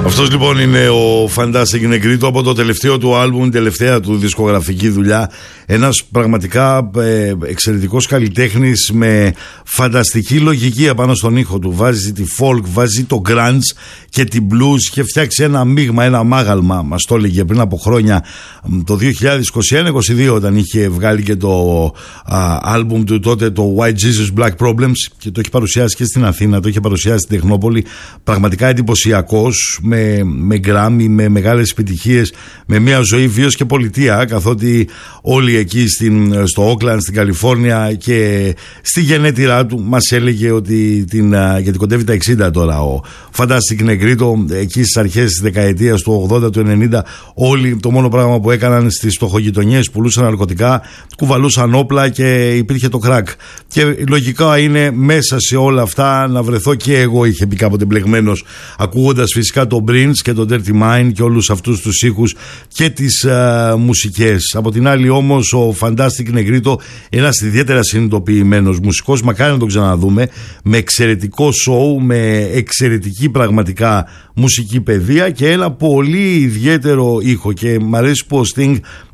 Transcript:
Αυτός λοιπόν είναι ο Fantastic Negrito από το τελευταίο του άλμπουμ, τελευταία του δισκογραφική δουλειά. Ένας πραγματικά εξαιρετικός καλλιτέχνης με φανταστική λογική απάνω στον ήχο του. Βάζει τη folk, βάζει το grunge και την blues και φτιάξει ένα μείγμα, ένα μάγαλμα. Μας το έλεγε πριν από χρόνια, το 2021-22, όταν είχε βγάλει και το άλμπουμ του τότε, το White Jesus Black Problems, και το έχει παρουσιάσει και στην Αθήνα, το είχε παρουσιάσει στην Τεχνόπολη. Πραγματικά εντυπωσιακός, με γκράμμι, με μεγάλες επιτυχίες, με μια ζωή βίος και πολιτεία, καθότι όλοι εκεί στο Όκλαντ, στην Καλιφόρνια και στη γενέτειρά του μας έλεγε ότι γιατί κοντεύει τα 60 τώρα ο Fantastic Negrito, εκεί στις αρχές της δεκαετίας του 80, του 90, όλοι το μόνο πράγμα που έκαναν στις στοχογειτονιές, πουλούσαν ναρκωτικά, κουβαλούσαν όπλα και υπήρχε το crack. Και λογικά είναι μέσα σε όλα αυτά να βρεθώ και εγώ, είχε πει κάποτε μπλεγμένος, ακούγοντας φυσικά το Prince και το Dirty Mind και όλους αυτούς τους ήχους και τις μουσικές. Από την άλλη όμως ο Fantastic Negrito, ένας ιδιαίτερα συνειδητοποιημένος μουσικός, μακάρι να τον ξαναδούμε, με εξαιρετικό show, με εξαιρετική πραγματικά μουσική παιδεία και ένα πολύ ιδιαίτερο ήχο. Και μ' αρέσει που ο Sting